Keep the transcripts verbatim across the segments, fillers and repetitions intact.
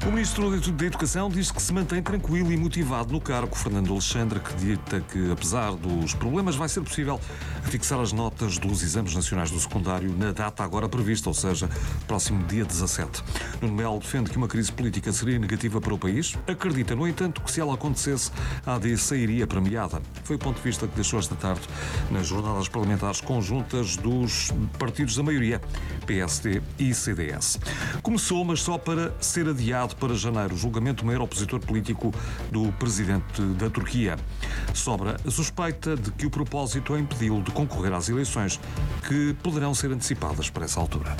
O Ministro da Educação diz que se mantém tranquilo e motivado no cargo. Fernando Alexandre acredita que, apesar dos problemas, vai ser possível fixar as notas dos exames nacionais do secundário na data agora prevista, ou seja, próximo dia dezassete. Nuno Melo defende que uma crise política seria negativa para o país. Acredita, no entanto, que se ela acontecesse, a AD sairia premiada. Foi o ponto de vista que deixou esta tarde nas jornadas parlamentares conjuntas dos partidos da maioria, P S D e C D S. Começou, mas só para ser adiado para janeiro, o julgamento do maior opositor político do presidente da Turquia. Sobra a suspeita de que o propósito é impedi-lo de concorrer às eleições, que poderão ser antecipadas para essa altura.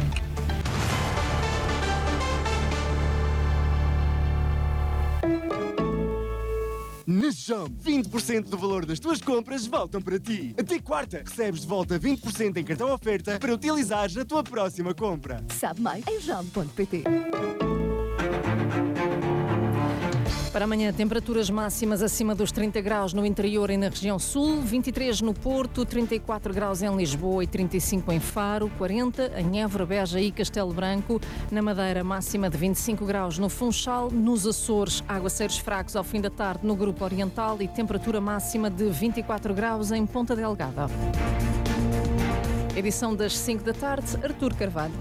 Na Job, vinte por cento do valor das tuas compras voltam para ti. Até quarta, recebes de volta vinte por cento em cartão oferta para utilizares na tua próxima compra. Sabe mais em job ponto pt. Para amanhã, temperaturas máximas acima dos trinta graus no interior e na região sul, vinte e três no Porto, trinta e quatro graus em Lisboa e trinta e cinco em Faro, quarenta em Évora, Beja e Castelo Branco. Na Madeira, máxima de vinte e cinco graus no Funchal. Nos Açores, aguaceiros fracos ao fim da tarde no Grupo Oriental e temperatura máxima de vinte e quatro graus em Ponta Delgada. Edição das cinco da tarde, Artur Carvalho.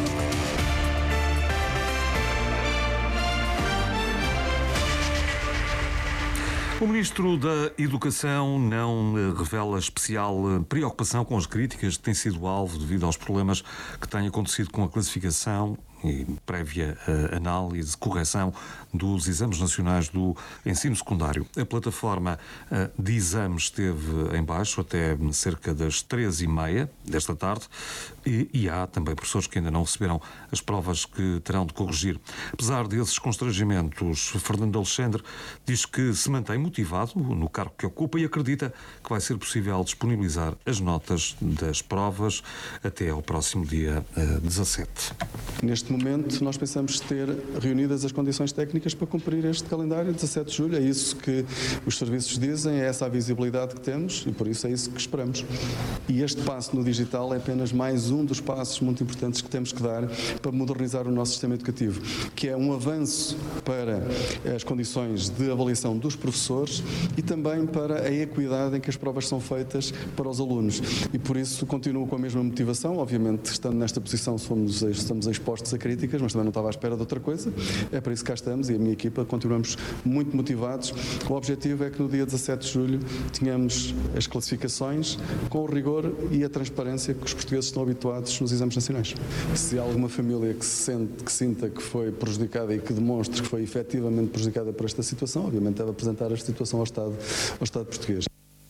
O Ministro da Educação não revela especial preocupação com as críticas que têm sido alvo devido aos problemas que têm acontecido com a classificação e prévia uh, análise, correção dos exames nacionais do ensino secundário. A plataforma uh, de exames esteve em baixo até cerca das três e meia desta tarde e, e há também professores que ainda não receberam as provas que terão de corrigir. Apesar desses constrangimentos, Fernando Alexandre diz que se mantém motivado no cargo que ocupa e acredita que vai ser possível disponibilizar as notas das provas até ao próximo dia uh, dezassete. Neste momento, nós pensamos ter reunidas as condições técnicas para cumprir este calendário, dezassete de julho. É isso que os serviços dizem, é essa a visibilidade que temos e por isso é isso que esperamos. E este passo no digital é apenas mais um dos passos muito importantes que temos que dar para modernizar o nosso sistema educativo, que é um avanço para as condições de avaliação dos professores e também para a equidade em que as provas são feitas para os alunos. E por isso continuo com a mesma motivação. Obviamente, estando nesta posição, somos, estamos expostos a críticas, mas também não estava à espera de outra coisa. É para isso que cá estamos e a minha equipa continuamos muito motivados. O objetivo é que no dia dezassete de julho tenhamos as classificações com o rigor e a transparência que os portugueses estão habituados nos exames nacionais. Se há alguma família que, se sente, que sinta que foi prejudicada e que demonstre que foi efetivamente prejudicada por esta situação, obviamente deve apresentar esta situação ao Estado, ao Estado português.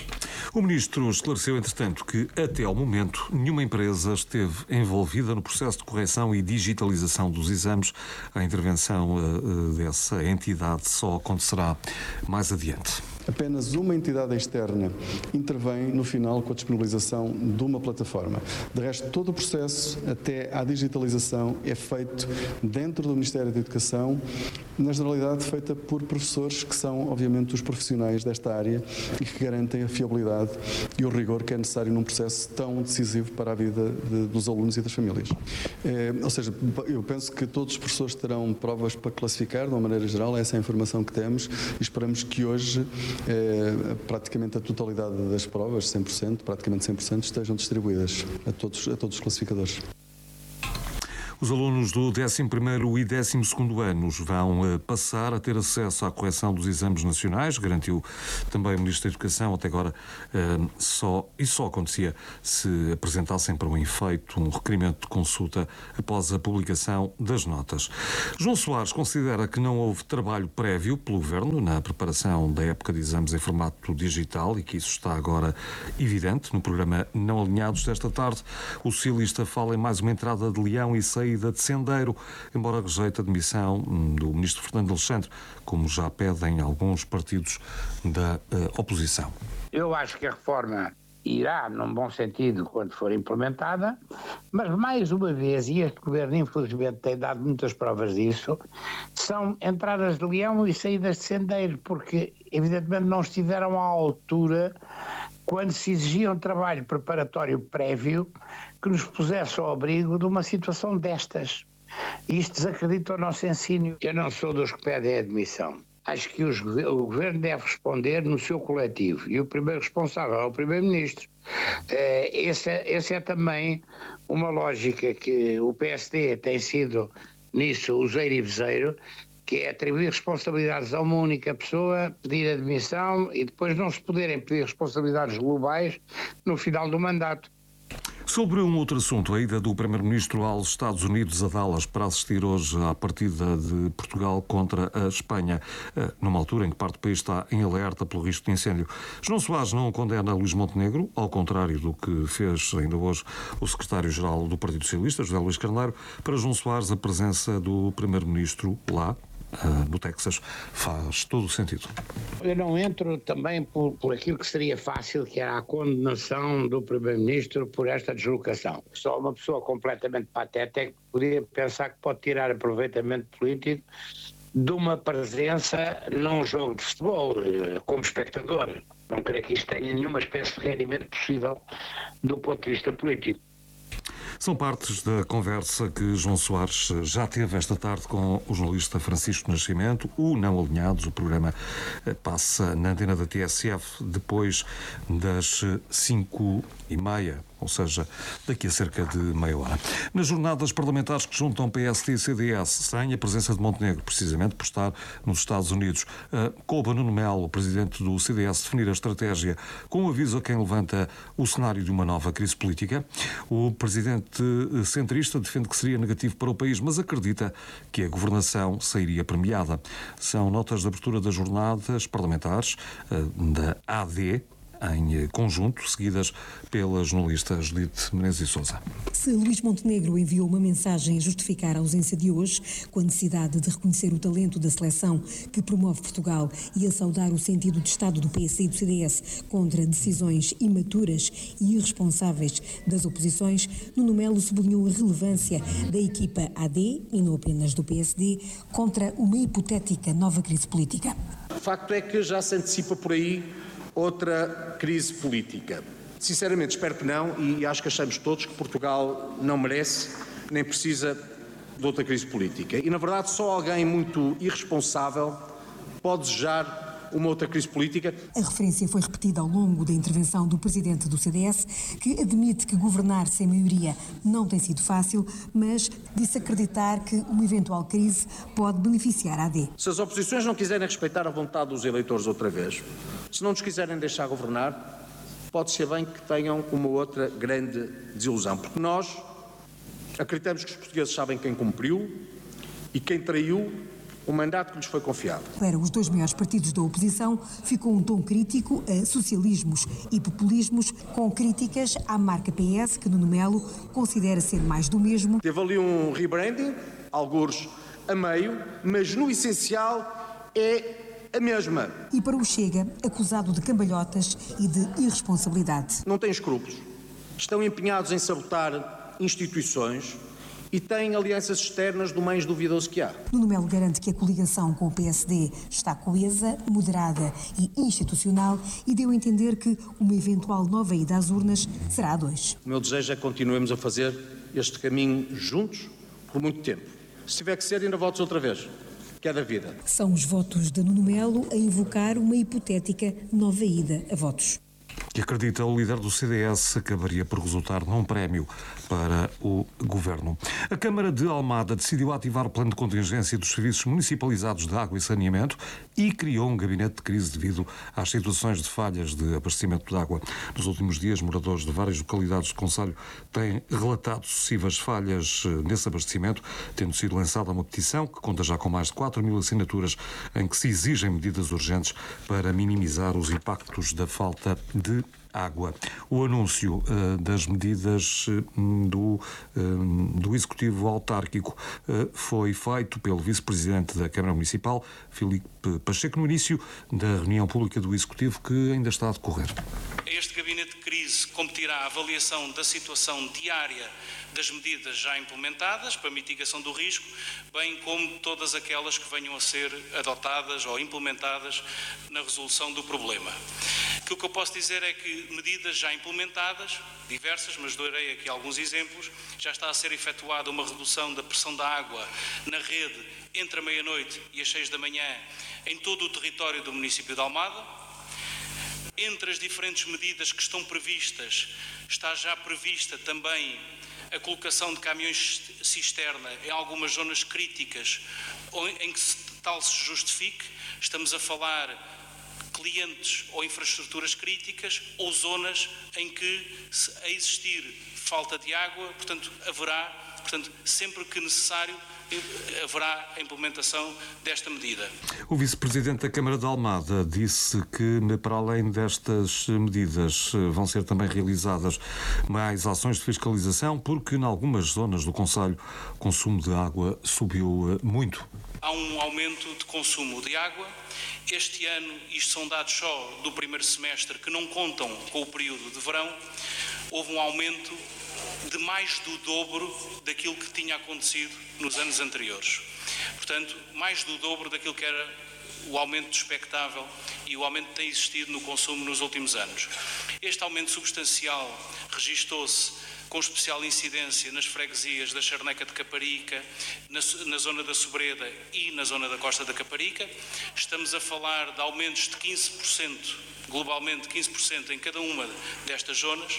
O Ministro esclareceu, entretanto, que até ao momento nenhuma empresa esteve envolvida no processo de correção e digitalização dos exames. A intervenção uh, dessa entidade só acontecerá mais adiante. Apenas uma entidade externa intervém no final com a disponibilização de uma plataforma. De resto, todo o processo, até à digitalização, é feito dentro do Ministério da Educação, na generalidade feita por professores que são, obviamente, os profissionais desta área e que garantem a fiabilidade e o rigor que é necessário num processo tão decisivo para a vida de, dos alunos e das famílias. É, ou seja, eu penso que todos os professores terão provas para classificar, de uma maneira geral, essa é a informação que temos e esperamos que hoje É, praticamente a totalidade das provas, cem por cento, praticamente cem por cento, estejam distribuídas a todos, a todos os classificadores. Os alunos do décimo primeiro e décimo segundo anos vão passar a ter acesso à correção dos exames nacionais, garantiu também o Ministro da Educação. Até agora só, isso só acontecia se apresentassem para um efeito um requerimento de consulta após a publicação das notas. João Soares considera que não houve trabalho prévio pelo Governo na preparação da época de exames em formato digital e que isso está agora evidente no programa Não Alinhados desta tarde. O socialista fala em mais uma entrada de leão e saída de sendeiro, embora rejeite a demissão do Ministro Fernando Alexandre, como já pedem alguns partidos da uh, oposição. Eu acho que a reforma irá num bom sentido quando for implementada, mas mais uma vez, e este governo infelizmente tem dado muitas provas disso, são entradas de leão e saídas de sendeiro, porque evidentemente não estiveram à altura quando se exigia um trabalho preparatório prévio que nos pusesse ao abrigo de uma situação destas. E isto desacredita o nosso ensino. Eu não sou dos que pedem admissão. Acho que os, o Governo deve responder no seu coletivo e o primeiro responsável é o Primeiro-Ministro. Eh, essa, essa é também uma lógica que o P S D tem sido nisso useiro e vezeiro, que é atribuir responsabilidades a uma única pessoa, pedir admissão e depois não se poderem pedir responsabilidades globais no final do mandato. Sobre um outro assunto, a ida do Primeiro-Ministro aos Estados Unidos a Dallas para assistir hoje à partida de Portugal contra a Espanha, numa altura em que parte do país está em alerta pelo risco de incêndio. João Soares não condena Luís Montenegro, ao contrário do que fez ainda hoje o secretário-geral do Partido Socialista, José Luís Carneiro. Para João Soares, a presença do Primeiro-Ministro lá, no Texas, faz todo o sentido. Eu não entro também por, por aquilo que seria fácil, que era a condenação do Primeiro-Ministro por esta deslocação. Só uma pessoa completamente patética podia pensar que pode tirar aproveitamento político de uma presença num jogo de futebol, como espectador. Não creio que isto tenha nenhuma espécie de rendimento possível do ponto de vista político. São partes da conversa que João Soares já teve esta tarde com o jornalista Francisco Nascimento. O Não Alinhados, o programa passa na antena da T S F depois das cinco e meia, ou seja, daqui a cerca de meia hora. Nas jornadas parlamentares que juntam P S D e C D S, sem a presença de Montenegro, precisamente por estar nos Estados Unidos, uh, coube a Nuno Melo, presidente do C D S, definir a estratégia com um aviso a quem levanta o cenário de uma nova crise política. O presidente centrista defende que seria negativo para o país, mas acredita que a governação sairia premiada. São notas de abertura das jornadas parlamentares uh, da A D, em conjunto, seguidas pela jornalista Judite Menezes e Sousa. Se Luís Montenegro enviou uma mensagem a justificar a ausência de hoje, com a necessidade de reconhecer o talento da seleção que promove Portugal e a saudar o sentido de Estado do P S D e do C D S contra decisões imaturas e irresponsáveis das oposições, Nuno Melo sublinhou a relevância da equipa A D, e não apenas do P S D, contra uma hipotética nova crise política. O facto é que já se antecipa por aí outra crise política. Sinceramente, espero que não, e acho que achamos todos que Portugal não merece nem precisa de outra crise política. E, na verdade, só alguém muito irresponsável pode desejar uma outra crise política. A referência foi repetida ao longo da intervenção do presidente do C D S, que admite que governar sem maioria não tem sido fácil, mas disse acreditar que uma eventual crise pode beneficiar a A D. Se as oposições não quiserem respeitar a vontade dos eleitores outra vez, se não nos quiserem deixar governar, pode ser bem que tenham uma outra grande desilusão, porque nós acreditamos que os portugueses sabem quem cumpriu e quem traiu o mandato que lhes foi confiado. Para os dois maiores partidos da oposição, ficou um tom crítico a socialismos e populismos, com críticas à marca P S, que Nuno Melo considera ser mais do mesmo. Teve ali um rebranding, algures a meio, mas no essencial é a mesma. E para o Chega, acusado de cambalhotas e de irresponsabilidade. Não têm escrúpulos, estão empenhados em sabotar instituições e têm alianças externas do mais duvidoso que há. Nuno Melo garante que a coligação com o P S D está coesa, moderada e institucional e deu a entender que uma eventual nova ida às urnas será a dois. O meu desejo é que continuemos a fazer este caminho juntos por muito tempo. Se tiver que ser, ainda voltos outra vez. Que é da vida. São os votos de Nuno Melo a invocar uma hipotética nova ida a votos. Que acredita o líder do C D S acabaria por resultar num prémio para o governo. A Câmara de Almada decidiu ativar o plano de contingência dos serviços municipalizados de água e saneamento e criou um gabinete de crise devido às situações de falhas de abastecimento de água. Nos últimos dias, moradores de várias localidades do concelho têm relatado sucessivas falhas nesse abastecimento, tendo sido lançada uma petição que conta já com mais de quatro mil assinaturas em que se exigem medidas urgentes para minimizar os impactos da falta de água. O anúncio uh, das medidas uh, do, uh, do Executivo Autárquico uh, foi feito pelo Vice-Presidente da Câmara Municipal, Filipe Pacheco, no início da reunião pública do Executivo que ainda está a decorrer. Este gabinete de crise competirá a avaliação da situação diária das medidas já implementadas para mitigação do risco, bem como todas aquelas que venham a ser adotadas ou implementadas na resolução do problema. Aquilo que eu posso dizer é que medidas já implementadas, diversas, mas darei aqui alguns exemplos, já está a ser efetuada uma redução da pressão da água na rede entre a meia-noite e as seis da manhã em todo o território do município de Almada. Entre as diferentes medidas que estão previstas, está já prevista também a colocação de caminhões cisterna em algumas zonas críticas em que tal se justifique. Estamos a falar clientes ou infraestruturas críticas ou zonas em que, se a existir falta de água, portanto, haverá, portanto, sempre que necessário, haverá a implementação desta medida. O vice-presidente da Câmara de Almada disse que, para além destas medidas, vão ser também realizadas mais ações de fiscalização, porque em algumas zonas do concelho o consumo de água subiu muito. Há um aumento de consumo de água. Este ano, isto são dados só do primeiro semestre, que não contam com o período de verão, houve um aumento de mais do dobro daquilo que tinha acontecido nos anos anteriores. Portanto, mais do dobro daquilo que era o aumento expectável e o aumento que tem existido no consumo nos últimos anos. Este aumento substancial registou-se com especial incidência nas freguesias da Charneca de Caparica, na, na zona da Sobreda e na zona da Costa da Caparica. Estamos a falar de aumentos de quinze por cento, globalmente quinze por cento em cada uma destas zonas.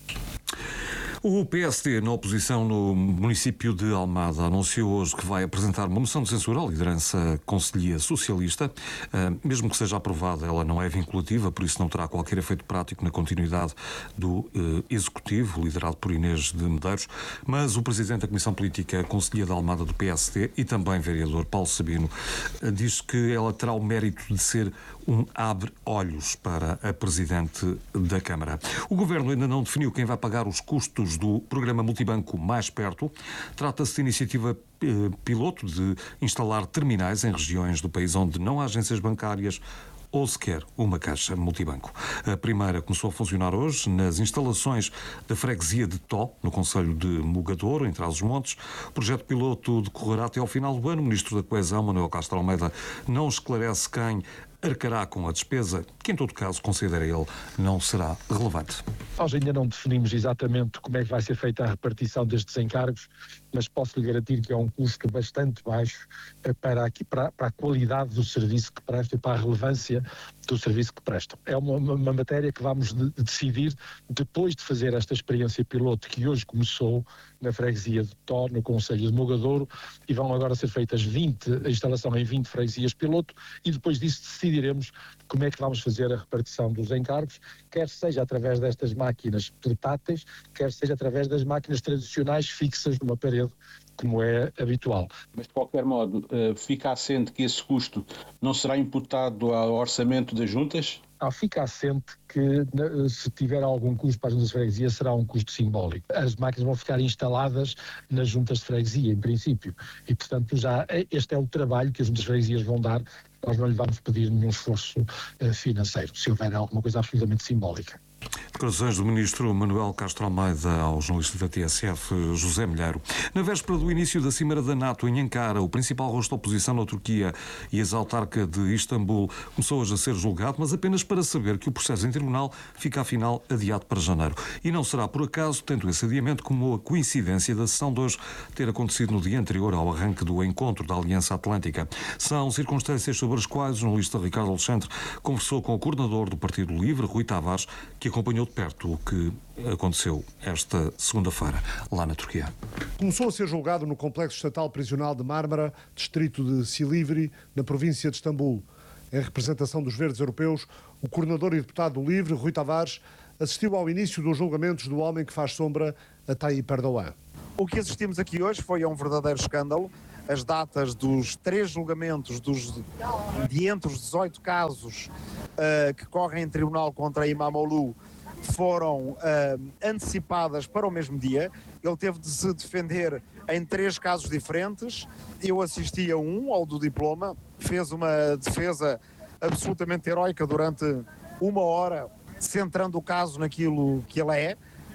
O P S D, na oposição no município de Almada, anunciou hoje que vai apresentar uma moção de censura à liderança concelhia socialista. Mesmo que seja aprovada, ela não é vinculativa, por isso não terá qualquer efeito prático na continuidade do Executivo, liderado por Inês de Medeiros. Mas o presidente da Comissão Política Concelhia de Almada do P S D e também vereador Paulo Sabino diz que ela terá o mérito de ser um abre-olhos para a Presidente da Câmara. O Governo ainda não definiu quem vai pagar os custos do programa Multibanco Mais Perto. Trata-se de iniciativa eh, piloto de instalar terminais em regiões do país onde não há agências bancárias ou sequer uma caixa multibanco. A primeira começou a funcionar hoje nas instalações da freguesia de Tó, no concelho de Mugadouro, em Trás-os-Montes. O projeto piloto decorrerá até ao final do ano. O Ministro da Coesão, Manuel Castro Almeida, não esclarece quem arcará com a despesa, que em todo caso, considera ele, não será relevante. Nós ainda não definimos exatamente como é que vai ser feita a repartição destes encargos, mas posso lhe garantir que é um custo bastante baixo para, aqui, para, para a qualidade do serviço que presta e para a relevância do serviço que prestam. É uma, uma, uma matéria que vamos de, de decidir depois de fazer esta experiência piloto que hoje começou na freguesia de Tó, no concelho de Mugadouro, e vão agora ser feitas vinte, a instalação em vinte freguesias piloto, e depois disso decidiremos como é que vamos fazer a repartição dos encargos, quer seja através destas máquinas portáteis, quer seja através das máquinas tradicionais fixas numa parede, como é habitual. Mas, de qualquer modo, fica assente que esse custo não será imputado ao orçamento das juntas? Ah, fica assente que, se tiver algum custo para as juntas de freguesia, será um custo simbólico. As máquinas vão ficar instaladas nas juntas de freguesia, em princípio, e, portanto, já este é o trabalho que as juntas de freguesias vão dar. Nós não lhe vamos pedir nenhum esforço uh, financeiro, se houver alguma coisa absolutamente simbólica. Declarações do ministro Manuel Castro Almeida ao jornalista da T S F, José Milheiro. Na véspera do início da Cimeira da NATO em Ankara, o principal rosto da oposição na Turquia e ex-autarca de Istambul começou hoje a ser julgado, mas apenas para saber que o processo em tribunal fica afinal adiado para janeiro. E não será por acaso, tanto esse adiamento como a coincidência da sessão de hoje ter acontecido no dia anterior ao arranque do encontro da Aliança Atlântica. São circunstâncias sobre as quais o jornalista Ricardo Alexandre conversou com o coordenador do Partido Livre, Rui Tavares, que acompanhou de perto o que aconteceu esta segunda-feira lá na Turquia. Começou a ser julgado no Complexo Estatal Prisional de Mármara, distrito de Silivri, na província de Istambul. Em representação dos Verdes Europeus, o coordenador e deputado do Livre, Rui Tavares, assistiu ao início dos julgamentos do homem que faz sombra a Tayyip Erdogan. O que assistimos aqui hoje foi a um verdadeiro escândalo. As datas dos três julgamentos dos, de entre os dezoito casos uh, que correm em tribunal contra Imamoglu foram uh, antecipadas para o mesmo dia. Ele teve de se defender em três casos diferentes. Eu assisti a um, ao do diploma, fez uma defesa absolutamente heroica durante uma hora, centrando o caso naquilo que ele é.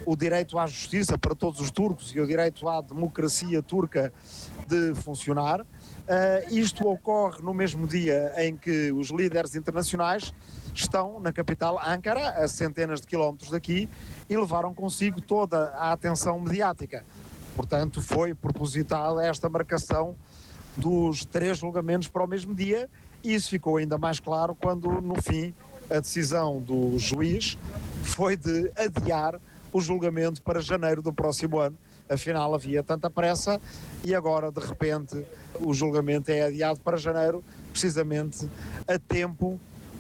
o direito à justiça para todos os turcos e o direito à democracia turca de funcionar. Uh, isto ocorre no mesmo dia em que os líderes internacionais estão na capital Ankara, a centenas de quilómetros daqui, e levaram consigo toda a atenção mediática. Portanto, foi propositada esta marcação dos três julgamentos para o mesmo dia, e isso ficou ainda mais claro quando, no fim, a decisão do juiz foi de adiar o julgamento para janeiro do próximo ano. Afinal, havia tanta pressa e agora, de repente, o julgamento é adiado para janeiro, precisamente a tempo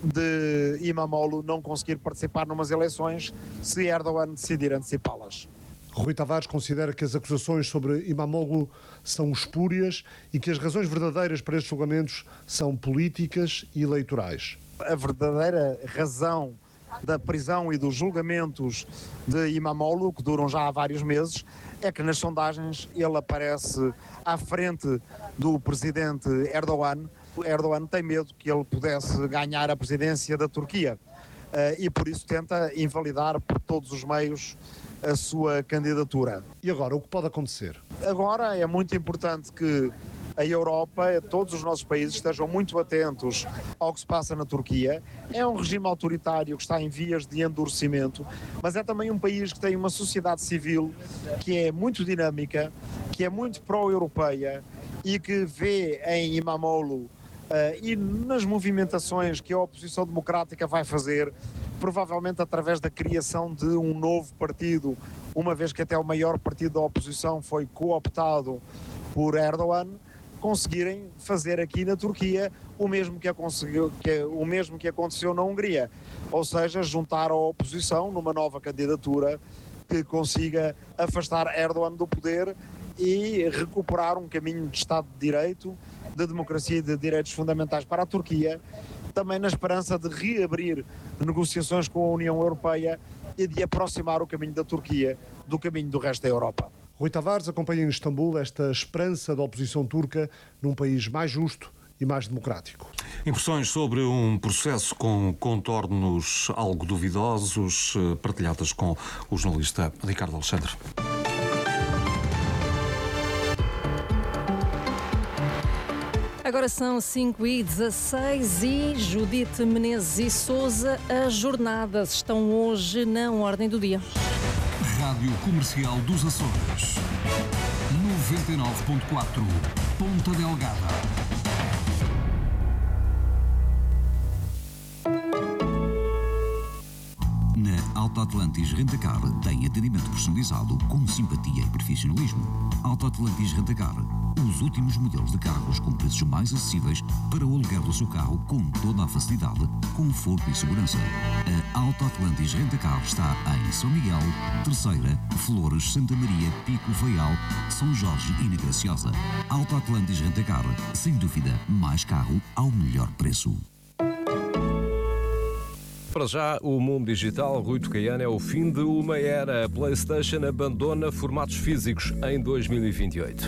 de Imamoglu não conseguir participar numas eleições se Erdogan decidir antecipá-las. Rui Tavares considera que as acusações sobre Imamoglu são espúrias e que as razões verdadeiras para estes julgamentos são políticas e eleitorais. A verdadeira razão da prisão e dos julgamentos de Imamoglu, que duram já há vários meses, é que nas sondagens ele aparece à frente do presidente Erdogan. Erdogan tem medo que ele pudesse ganhar a presidência da Turquia uh, e por isso tenta invalidar por todos os meios a sua candidatura. E agora, o que pode acontecer? Agora é muito importante que a Europa, todos os nossos países estejam muito atentos ao que se passa na Turquia. É um regime autoritário que está em vias de endurecimento, mas é também um país que tem uma sociedade civil que é muito dinâmica, que é muito pró-europeia e que vê em Imamoglu Uh, e nas movimentações que a oposição democrática vai fazer, provavelmente através da criação de um novo partido, uma vez que até o maior partido da oposição foi cooptado por Erdogan, conseguirem fazer aqui na Turquia o mesmo que, que, o mesmo que aconteceu na Hungria, ou seja, juntar a oposição numa nova candidatura que consiga afastar Erdogan do poder e recuperar um caminho de Estado de Direito, de democracia e de direitos fundamentais para a Turquia, também na esperança de reabrir negociações com a União Europeia e de aproximar o caminho da Turquia do caminho do resto da Europa. Rui Tavares acompanha em Istambul esta esperança da oposição turca num país mais justo e mais democrático. Impressões sobre um processo com contornos algo duvidosos, partilhadas com o jornalista Ricardo Alexandre. Agora são cinco e dezasseis e Judite Menezes e Sousa, as jornadas estão hoje na ordem do dia. Rádio Comercial dos Açores, noventa e nove ponto quatro, Ponta Delgada. Na Alta Atlantis Rentacar tem atendimento personalizado com simpatia e profissionalismo. Alta Atlantis Rentacar, os últimos modelos de carros com preços mais acessíveis para o aluguer do seu carro com toda a facilidade, conforto e segurança. A Alta Atlantis Rentacar está em São Miguel, Terceira, Flores, Santa Maria, Pico, Faial, São Jorge e na Graciosa. Alta Atlantis Rentacar, sem dúvida, mais carro ao melhor preço. Para já, o mundo digital, Rui Tocaiano, é o fim de uma era. A PlayStation abandona formatos físicos em dois mil e vinte e oito.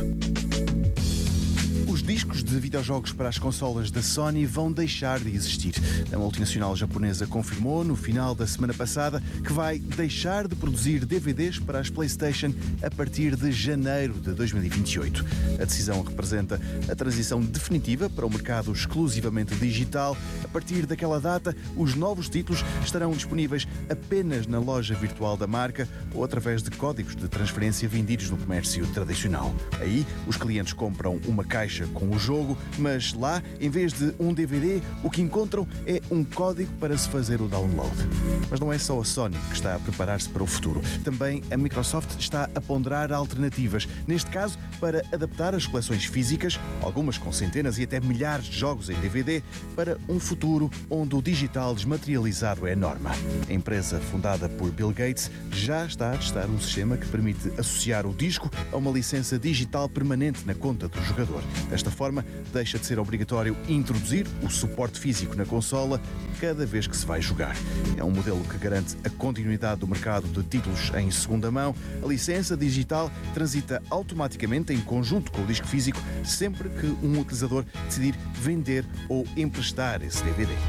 Os discos de videojogos para as consolas da Sony vão deixar de existir. A multinacional japonesa confirmou no final da semana passada que vai deixar de produzir D V Ds para as PlayStation a partir de janeiro de dois mil e vinte e oito. A decisão representa a transição definitiva para o mercado exclusivamente digital. A partir daquela data, os novos títulos estarão disponíveis apenas na loja virtual da marca ou através de códigos de transferência vendidos no comércio tradicional. Aí, os clientes compram uma caixa com o jogo, mas lá, em vez de um D V D, o que encontram é um código para se fazer o download. Mas não é só a Sony que está a preparar-se para o futuro. Também a Microsoft está a ponderar alternativas, neste caso para adaptar as coleções físicas, algumas com centenas e até milhares de jogos em D V D, para um futuro onde o digital desmaterializado é norma. A empresa, fundada por Bill Gates, já está a testar um sistema que permite associar o disco a uma licença digital permanente na conta do jogador. Desta forma, deixa de ser obrigatório introduzir o suporte físico na consola cada vez que se vai jogar. É um modelo que garante a continuidade do mercado de títulos em segunda mão. A licença digital transita automaticamente em conjunto com o disco físico sempre que um utilizador decidir vender ou emprestar esse D V D.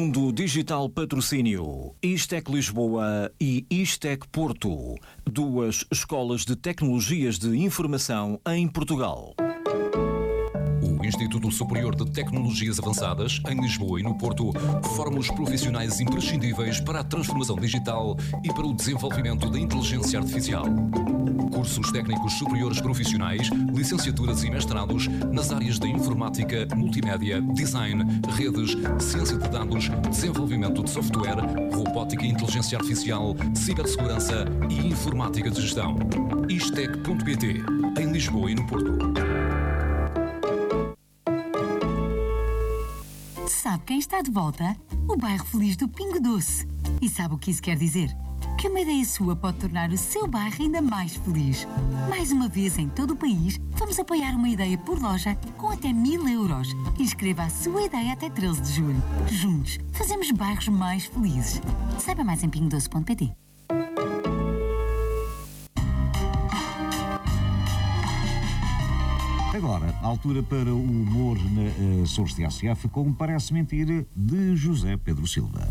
Mundo Digital Patrocínio, Istec Lisboa e Istec Porto, duas escolas de tecnologias de informação em Portugal. O Instituto Superior de Tecnologias Avançadas, em Lisboa e no Porto, forma os profissionais imprescindíveis para a transformação digital e para o desenvolvimento da inteligência artificial. Cursos técnicos superiores profissionais, licenciaturas e mestrados nas áreas de informática, multimédia, design, redes, ciência de dados, desenvolvimento de software, robótica e inteligência artificial, cibersegurança e informática de gestão. Istec ponto pt, em Lisboa e no Porto. Sabe quem está de volta? O bairro feliz do Pingo Doce. E sabe o que isso quer dizer? Que uma ideia sua pode tornar o seu bairro ainda mais feliz. Mais uma vez, em todo o país, vamos apoiar uma ideia por loja com até mil euros. Inscreva a sua ideia até treze de julho. Juntos, fazemos bairros mais felizes. Saiba mais em pingo doce ponto pt. Agora, a altura para o humor na uh, Source T S F com Parece Mentira, de José Pedro Silva.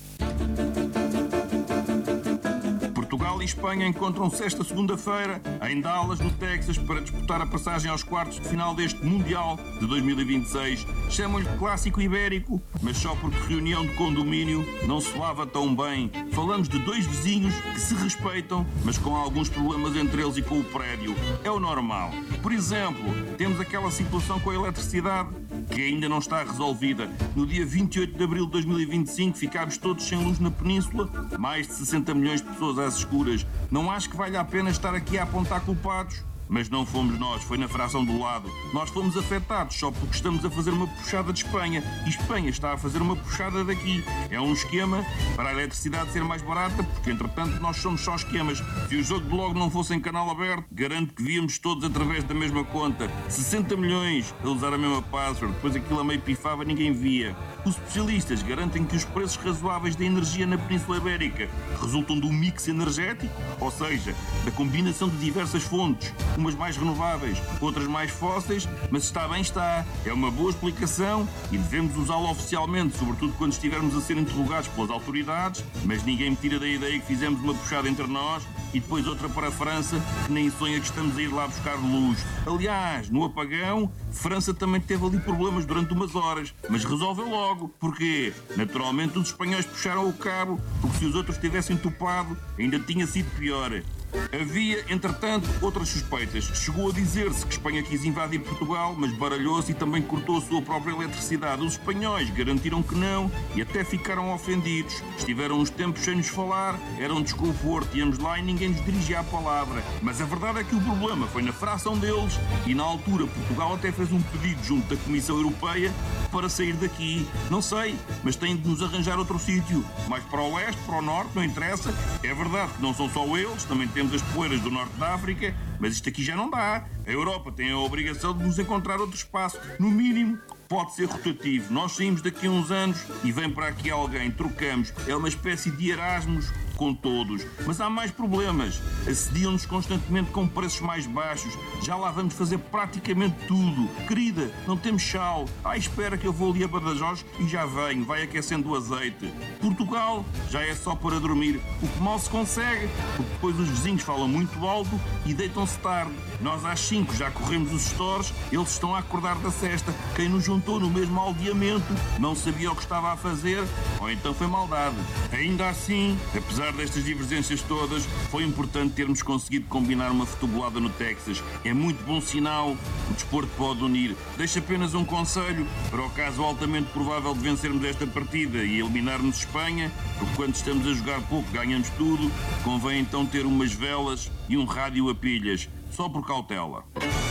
Portugal e Espanha encontram-se esta segunda-feira em Dallas, no Texas, para disputar a passagem aos quartos de final deste Mundial de dois mil e vinte e seis. Chamam-lhe Clássico Ibérico, mas só porque reunião de condomínio não soava tão bem. Falamos de dois vizinhos que se respeitam, mas com alguns problemas entre eles e com o prédio. É o normal. Por exemplo, temos aquela situação com a eletricidade que ainda não está resolvida. No dia vinte e oito de abril de dois mil e vinte e cinco ficámos todos sem luz na península, mais de sessenta milhões de pessoas às escuras. Não acho que valha a pena estar aqui a apontar culpados. Mas não fomos nós, foi na fração do lado. Nós fomos afetados só porque estamos a fazer uma puxada de Espanha e Espanha está a fazer uma puxada daqui. É um esquema para a eletricidade ser mais barata, porque entretanto nós somos só esquemas. Se o jogo de logo não fosse em canal aberto, garanto que víamos todos através da mesma conta. sessenta milhões a usar a mesma password, depois aquilo a meio pifava, ninguém via. Os especialistas garantem que os preços razoáveis da energia na Península Ibérica resultam do mix energético, ou seja, da combinação de diversas fontes, umas mais renováveis, outras mais fósseis, mas está bem está. É uma boa explicação e devemos usá-la oficialmente, sobretudo quando estivermos a ser interrogados pelas autoridades, mas ninguém me tira da ideia que fizemos uma puxada entre nós e depois outra para a França, que nem sonha que estamos a ir lá buscar luz. Aliás, no apagão, França também teve ali problemas durante umas horas, mas resolveu logo. Porquê? Naturalmente os espanhóis puxaram o cabo, porque se os outros tivessem topado, ainda tinha sido pior. Havia, entretanto, outras suspeitas. Chegou a dizer-se que Espanha quis invadir Portugal, mas baralhou-se e também cortou a sua própria eletricidade. Os espanhóis garantiram que não e até ficaram ofendidos. Estiveram uns tempos sem nos falar, era um desconforto, íamos lá e ninguém nos dirigia a palavra. Mas a verdade é que o problema foi na fração deles e, na altura, Portugal até fez um pedido junto da Comissão Europeia para sair daqui. Não sei, mas têm de nos arranjar outro sítio. Mais para o leste, para o norte, não interessa. É verdade que não são só eles, também temos as poeiras do norte da África, mas isto aqui já não dá. A Europa tem a obrigação de nos encontrar outro espaço. No mínimo, pode ser rotativo. Nós saímos daqui a uns anos e vem para aqui alguém, trocamos. É uma espécie de Erasmus com todos. Mas há mais problemas. Assediam-nos constantemente com preços mais baixos. Já lá vamos fazer praticamente tudo. Querida, não temos sal. Ah, espera que eu vou ali a Badajoz e já venho. Vai aquecendo o azeite. Portugal já é só para dormir. O que mal se consegue, porque depois os vizinhos falam muito alto e deitam-se tarde. Nós às cinco já corremos os stores, eles estão a acordar da cesta. Quem nos juntou no mesmo aldeamento não sabia o que estava a fazer, ou então foi maldade. Ainda assim, apesar destas divergências todas, foi importante termos conseguido combinar uma futebolada no Texas. É muito bom sinal, o desporto pode unir. Deixo apenas um conselho, para o caso altamente provável de vencermos esta partida e eliminarmos Espanha, porque quando estamos a jogar pouco ganhamos tudo, convém então ter umas velas e um rádio a pilhas, só por cautela.